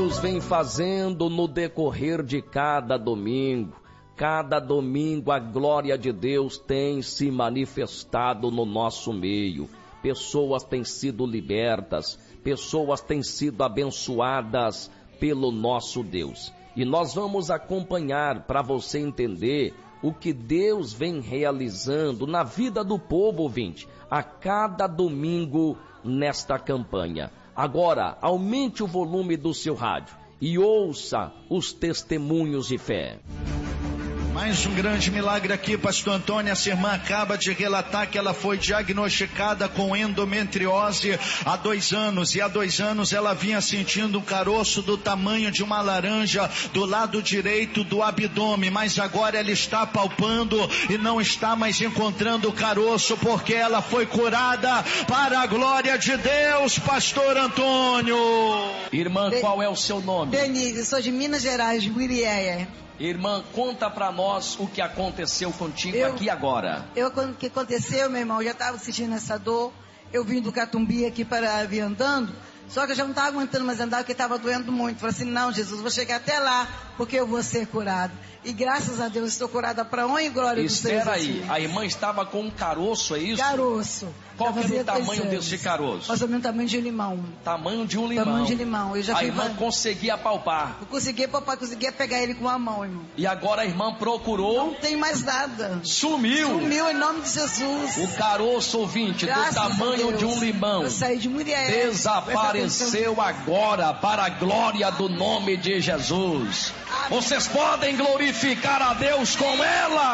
Deus vem fazendo no decorrer de cada domingo. Cada domingo a glória de Deus tem se manifestado no nosso meio. Pessoas têm sido libertas, pessoas têm sido abençoadas pelo nosso Deus. E nós vamos acompanhar para você entender o que Deus vem realizando na vida do povo ouvinte, a cada domingo nesta campanha. Agora, aumente o volume do seu rádio e ouça os testemunhos de fé. Mais um grande milagre aqui, pastor Antônio. Essa irmã acaba de relatar que ela foi diagnosticada com endometriose há 2 anos. E há 2 anos ela vinha sentindo um caroço do tamanho de uma laranja do lado direito do abdômen. Mas agora ela está palpando e não está mais encontrando o caroço, porque ela foi curada para a glória de Deus, pastor Antônio. Irmã, qual é o seu nome? Denise, sou de Minas Gerais, de Muriéia. Irmã, conta pra nós o que aconteceu contigo aqui agora. O que aconteceu, meu irmão, eu já estava sentindo essa dor. Eu vim do Catumbi aqui para vir andando, só que eu já não estava aguentando mais andar, porque estava doendo muito. Falei assim, não, Jesus, vou chegar até lá, porque eu vou ser curado. E graças a Deus estou curada para honra e glória do Senhor. Espera aí, a irmã estava com um caroço, é isso? Caroço. Qual que é o tamanho desse caroço? Mais ou menos o tamanho de um limão. Tamanho de um limão. Tamanho de limão. Eu já a irmã conseguia palpar. Eu conseguia pegar ele com a mão, irmão. E agora a irmã procurou. Não tem mais nada. Sumiu. Sumiu em nome de Jesus. O caroço ouvinte do tamanho de um limão. Eu saí de mulher. Desapareceu agora para a glória do nome de Jesus. Amém. Vocês podem glorificar a Deus com ela.